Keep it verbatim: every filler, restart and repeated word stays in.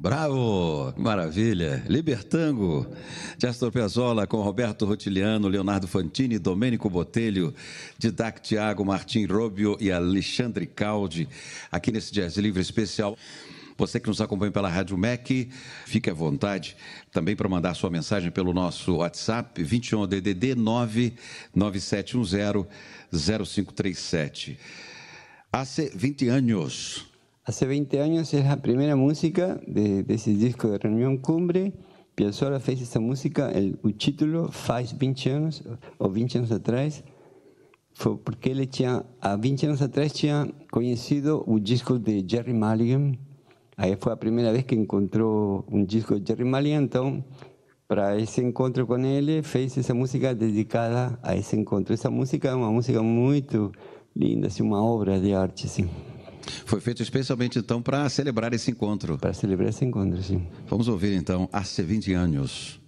Bravo, que maravilha. Libertango, de Astor Piazzolla com Roberto Rotiliano, Leonardo Fantini, Domênico Botelho, Didac Tiago, Martim Robio e Alexandre Caldi, aqui nesse Jazz Livre especial. Você que nos acompanha pela Rádio M E C, fique à vontade também para mandar sua mensagem pelo nosso WhatsApp, vinte e um D D D nove nove sete um zero zero cinco três sete. Hace veinte anos. Hace veinte años es la primera música de, de ese disco de Reunión Cumbre. Piazzolla fez essa música, el, o título faz veinte anos, ou veinte anos atrás, foi porque ele tinha, há veinte anos atrás, tinha conhecido o disco de Gerry Mulligan. Aí foi a primeira vez que encontrou um disco de Gerry Mulligan, então, para esse encontro com ele, fez essa música dedicada a esse encontro. Essa música é uma música muito linda, assim, uma obra de arte, assim. Foi feito especialmente, então, para celebrar esse encontro. Para celebrar esse encontro, sim. Vamos ouvir, então, Hace veinte anos.